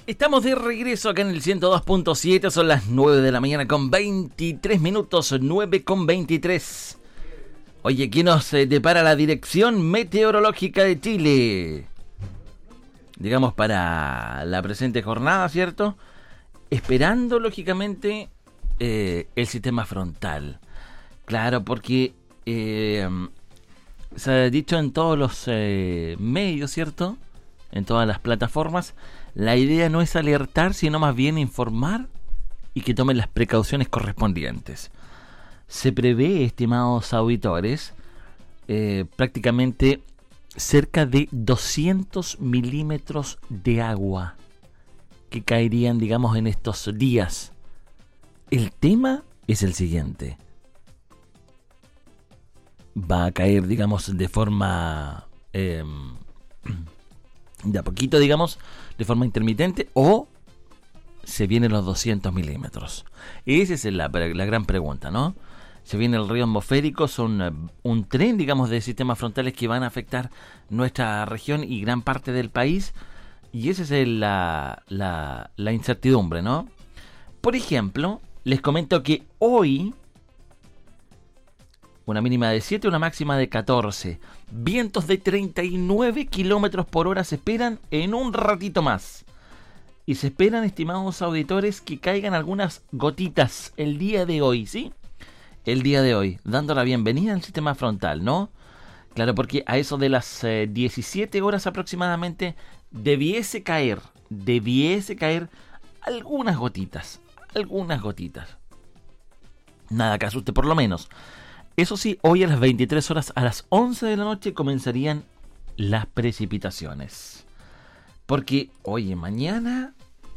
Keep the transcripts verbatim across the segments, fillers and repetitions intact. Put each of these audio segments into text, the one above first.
Estamos de regreso acá en el ciento dos punto siete, son las nueve de la mañana con veintitrés minutos, nueve con veintitrés. Oye, ¿qué nos eh, depara la Dirección Meteorológica de Chile? Digamos para la presente jornada, ¿cierto? Esperando, lógicamente, eh, el sistema frontal. Claro, porque eh, se ha dicho en todos los eh, medios, ¿cierto? En todas las plataformas, la idea no es alertar, sino más bien informar y que tomen las precauciones correspondientes. Se prevé, estimados auditores, eh, prácticamente cerca de doscientos milímetros de agua que caerían, digamos, en estos días. El tema es el siguiente. Va a caer, digamos, de forma... Eh, de a poquito, digamos, de forma intermitente, o se vienen los doscientos milímetros. Esa es la, la gran pregunta, ¿no? Se viene el río atmosférico, son un tren, digamos, de sistemas frontales que van a afectar nuestra región y gran parte del país, y esa es el, la, la, la incertidumbre, ¿no? Por ejemplo, les comento que hoy una mínima de siete, una máxima de catorce. Vientos de treinta y nueve kilómetros por hora se esperan en un ratito más. Y se esperan, estimados auditores, que caigan algunas gotitas el día de hoy, ¿sí? El día de hoy, dando la bienvenida al sistema frontal, ¿no? Claro, porque a eso de las eh, diecisiete horas aproximadamente debiese caer, debiese caer algunas gotitas, algunas gotitas. Nada que asuste, por lo menos. Eso sí, hoy a las veintitrés horas, a las once de la noche, comenzarían las precipitaciones. Porque, oye, mañana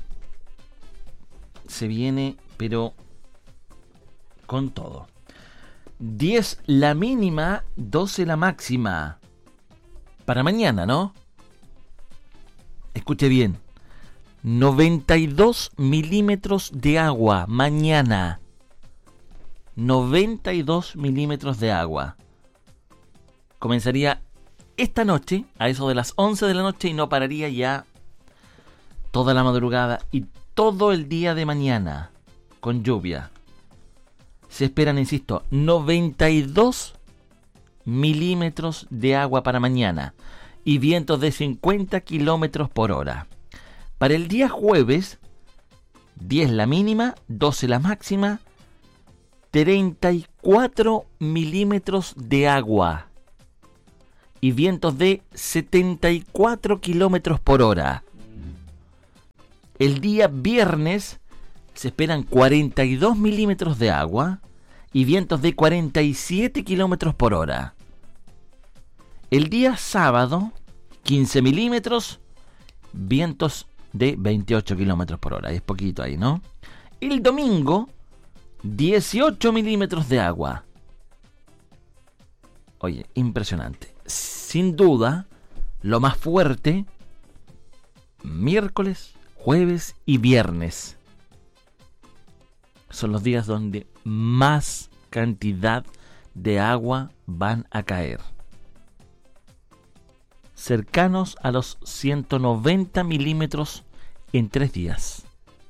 se viene, pero con todo. diez la mínima, doce la máxima. Para mañana, ¿no? Escuche bien. noventa y dos milímetros de agua mañana. noventa y dos milímetros de agua. Comenzaría esta noche, a eso de las once de la noche, y no pararía ya toda la madrugada y todo el día de mañana, con lluvia. Se esperan, insisto, noventa y dos milímetros de agua para mañana y vientos de cincuenta kilómetros por hora. Para el día jueves, diez la mínima, doce la máxima, treinta y cuatro milímetros de agua y vientos de setenta y cuatro kilómetros por hora. El día viernes se esperan cuarenta y dos milímetros de agua y vientos de cuarenta y siete kilómetros por hora. El día sábado, quince milímetros, vientos de veintiocho kilómetros por hora. Es poquito ahí, ¿no? El domingo, dieciocho milímetros de agua. Oye, impresionante. Sin duda, lo más fuerte, miércoles, jueves y viernes. Son los días donde más cantidad de agua van a caer. Cercanos a los ciento noventa milímetros en tres días.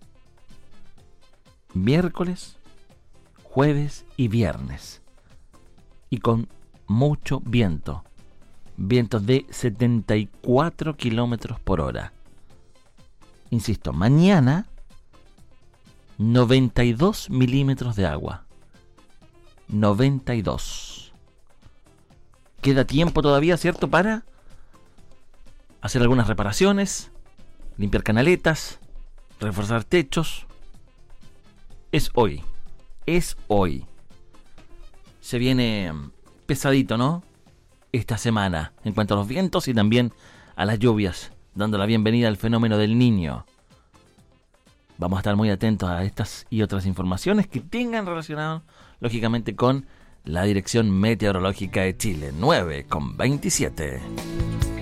Miércoles, jueves y viernes. Y con mucho viento. Vientos de setenta y cuatro kilómetros por hora. Insisto, mañana noventa y dos milímetros de agua. noventa y dos. Queda tiempo todavía, ¿cierto? Para hacer algunas reparaciones, limpiar canaletas, reforzar techos. Es hoy. Es hoy. Se viene pesadito, ¿no? Esta semana, en cuanto a los vientos y también a las lluvias, dando la bienvenida al fenómeno del Niño. Vamos a estar muy atentos a estas y otras informaciones que tengan relacionado, lógicamente, con la Dirección Meteorológica de Chile. nueve con veintisiete.